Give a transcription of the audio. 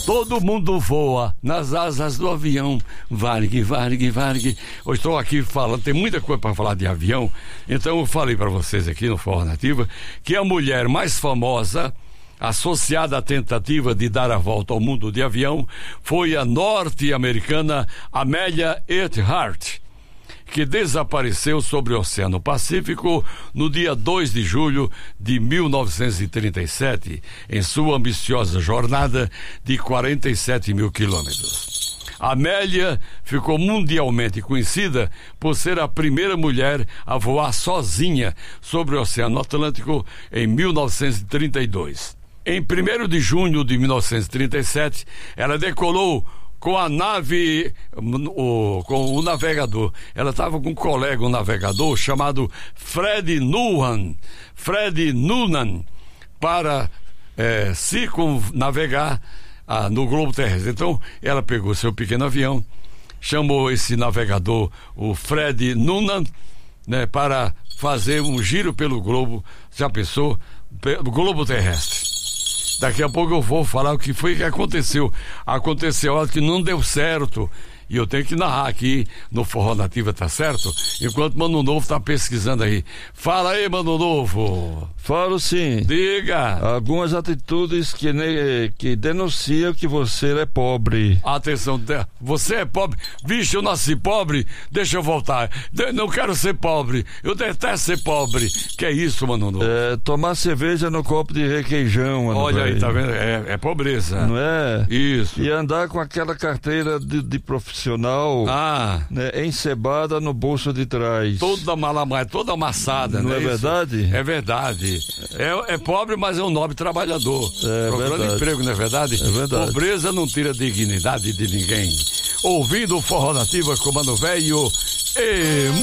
Todo mundo voa nas asas do avião. Vargue, vargue, vargue. Eu estou aqui falando, tem muita coisa para falar de avião. Então eu falei para vocês aqui no Forró Nativa que a mulher mais famosa associada à tentativa de dar a volta ao mundo de avião foi a norte-americana Amelia Earhart, que desapareceu sobre o Oceano Pacífico no dia 2 de julho de 1937, em sua ambiciosa jornada de 47 mil quilômetros. Amélia ficou mundialmente conhecida por ser a primeira mulher a voar sozinha sobre o Oceano Atlântico em 1932. Em 1º de junho de 1937, ela decolou com a nave, com o navegador. Ela estava com um colega, um navegador chamado Fred Noonan, para circunnavegar no globo terrestre. Então, ela pegou seu pequeno avião, chamou esse navegador, o Fred Noonan, né, para fazer um giro pelo globo, já pensou? Globo terrestre. Daqui a pouco eu vou falar o que foi que aconteceu. Aconteceu algo que não deu certo. E eu tenho que narrar aqui no Forró Nativa, tá certo? Enquanto Mano Novo tá pesquisando aí. Fala aí, Mano Novo. Falo sim. Diga. Algumas atitudes que denunciam que você é pobre. Atenção, você é pobre? Vixe, eu nasci pobre? Deixa eu voltar. Não quero ser pobre. Eu detesto ser pobre. Que é isso, Mano Novo? Tomar cerveja no copo de requeijão, mano. Olha aí, tá vendo? É pobreza. Não é? Isso. E andar com aquela carteira de profissional, né, encebada no bolso de trás. Toda malamãe, toda amassada, não né? é verdade? É verdade. É pobre, mas é um nobre trabalhador. Procurando emprego, não é verdade? É verdade. Pobreza não tira dignidade de ninguém. Ouvindo o Forró Nativa com Mano Velho e